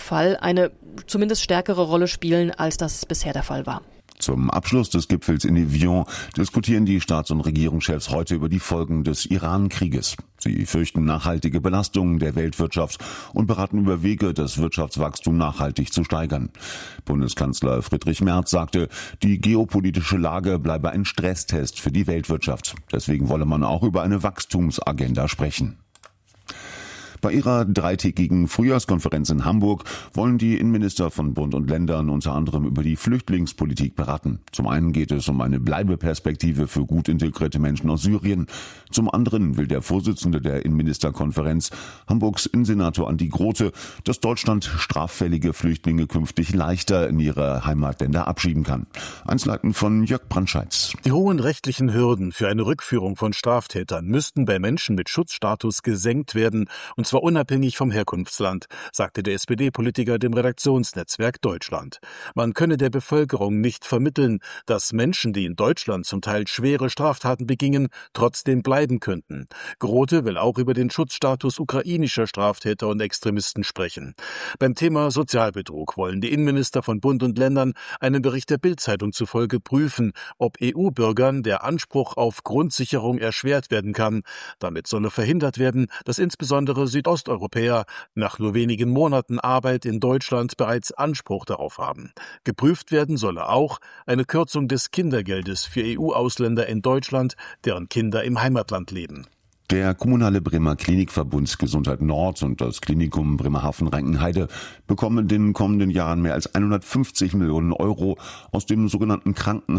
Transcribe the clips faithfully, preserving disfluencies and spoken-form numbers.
Fall eine zumindest stärkere Rolle spielen, als das bisher der Fall war. Zum Abschluss des Gipfels in Evian diskutieren die Staats- und Regierungschefs heute über die Folgen des Iran-Krieges. Sie fürchten nachhaltige Belastungen der Weltwirtschaft und beraten über Wege, das Wirtschaftswachstum nachhaltig zu steigern. Bundeskanzler Friedrich Merz sagte, die geopolitische Lage bleibe ein Stresstest für die Weltwirtschaft. Deswegen wolle man auch über eine Wachstumsagenda sprechen. Bei ihrer dreitägigen Frühjahrskonferenz in Hamburg wollen die Innenminister von Bund und Ländern unter anderem über die Flüchtlingspolitik beraten. Zum einen geht es um eine Bleibeperspektive für gut integrierte Menschen aus Syrien. Zum anderen will der Vorsitzende der Innenministerkonferenz, Hamburgs Innensenator Andi Grote, dass Deutschland straffällige Flüchtlinge künftig leichter in ihre Heimatländer abschieben kann. Einzelheiten von Jörg Brandscheitz. Die hohen rechtlichen Hürden für eine Rückführung von Straftätern müssten bei Menschen mit Schutzstatus gesenkt werden, und zwar unabhängig vom Herkunftsland, sagte der S P D-Politiker dem Redaktionsnetzwerk Deutschland. Man könne der Bevölkerung nicht vermitteln, dass Menschen, die in Deutschland zum Teil schwere Straftaten begingen, trotzdem bleiben könnten. Grote will auch über den Schutzstatus ukrainischer Straftäter und Extremisten sprechen. Beim Thema Sozialbetrug wollen die Innenminister von Bund und Ländern einem Bericht der Bild-Zeitung zufolge prüfen, ob E U-Bürgern der Anspruch auf Grundsicherung erschwert werden kann. Damit solle verhindert werden, dass insbesondere Südosteuropäer nach nur wenigen Monaten Arbeit in Deutschland bereits Anspruch darauf haben. Geprüft werden solle auch eine Kürzung des Kindergeldes für E U-Ausländer in Deutschland, deren Kinder im Heimatland leben. Der kommunale Bremer Klinikverbund Gesundheit Nord und das Klinikum Bremerhaven-Reinkenheide bekommen in den kommenden Jahren mehr als hundertfünfzig Millionen Euro aus dem sogenannten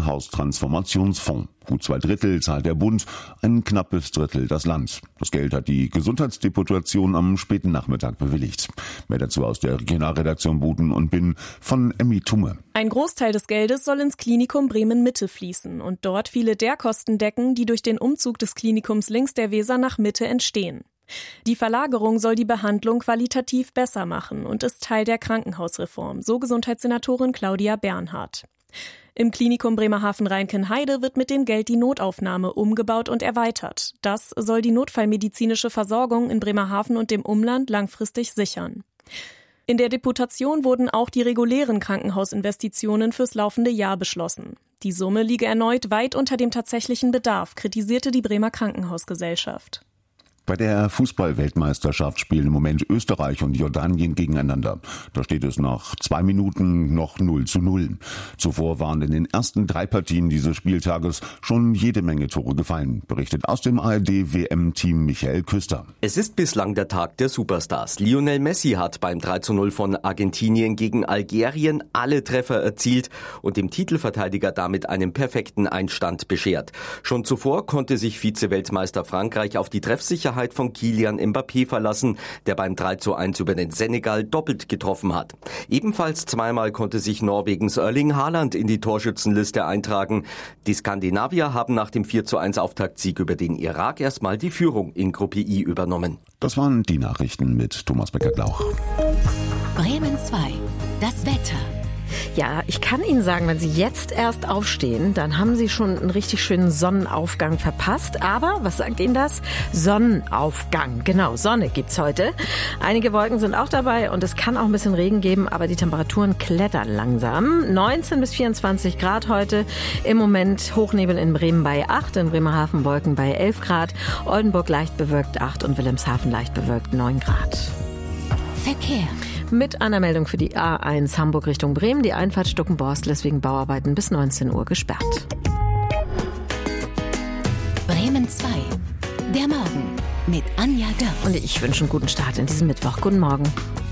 Krankenhaustransformationsfonds. Gut zwei Drittel zahlt der Bund, ein knappes Drittel das Land. Das Geld hat die Gesundheitsdeputation am späten Nachmittag bewilligt. Mehr dazu aus der Regionalredaktion Buden und Bin von Emmy Thumme. Ein Großteil des Geldes soll ins Klinikum Bremen-Mitte fließen und dort viele der Kosten decken, die durch den Umzug des Klinikums links der Weser nach Mitte entstehen. Die Verlagerung soll die Behandlung qualitativ besser machen und ist Teil der Krankenhausreform, so Gesundheitssenatorin Claudia Bernhardt. Im Klinikum Bremerhaven-Reinkenheide wird mit dem Geld die Notaufnahme umgebaut und erweitert. Das soll die notfallmedizinische Versorgung in Bremerhaven und dem Umland langfristig sichern. In der Deputation wurden auch die regulären Krankenhausinvestitionen fürs laufende Jahr beschlossen. Die Summe liege erneut weit unter dem tatsächlichen Bedarf, kritisierte die Bremer Krankenhausgesellschaft. Bei der Fußball-Weltmeisterschaft spielen im Moment Österreich und Jordanien gegeneinander. Da steht es nach zwei Minuten noch null zu null. Zuvor waren in den ersten drei Partien dieses Spieltages schon jede Menge Tore gefallen, berichtet aus dem A R D-W M-Team Michael Küster. Es ist bislang der Tag der Superstars. Lionel Messi hat beim drei zu null von Argentinien gegen Algerien alle Treffer erzielt und dem Titelverteidiger damit einen perfekten Einstand beschert. Schon zuvor konnte sich Vize-Weltmeister Frankreich auf die Treffsicherheit von Kylian Mbappé verlassen, der beim drei zu eins über den Senegal doppelt getroffen hat. Ebenfalls zweimal konnte sich Norwegens Erling Haaland in die Torschützenliste eintragen. Die Skandinavier haben nach dem vier zu eins Auftaktsieg über den Irak erstmal die Führung in Gruppe I übernommen. Das waren die Nachrichten mit Thomas Becker-Glauch. Bremen zwei, das Wetter. Ja, ich kann Ihnen sagen, wenn Sie jetzt erst aufstehen, dann haben Sie schon einen richtig schönen Sonnenaufgang verpasst. Aber, was sagt Ihnen das? Sonnenaufgang. Genau, Sonne gibt's heute. Einige Wolken sind auch dabei und es kann auch ein bisschen Regen geben, aber die Temperaturen klettern langsam. neunzehn bis vierundzwanzig Grad heute. Im Moment Hochnebel in Bremen bei acht, in Bremerhaven Wolken bei elf Grad, Oldenburg leicht bewölkt acht und Wilhelmshaven leicht bewölkt neun Grad. Verkehr. Mit einer Meldung für die A eins Hamburg Richtung Bremen. Die Einfahrt Stuckenborstel ist wegen Bauarbeiten bis neunzehn Uhr gesperrt. Bremen zwei. Der Morgen mit Anja Dörr. Und ich wünsche einen guten Start in diesen Mittwoch. Guten Morgen.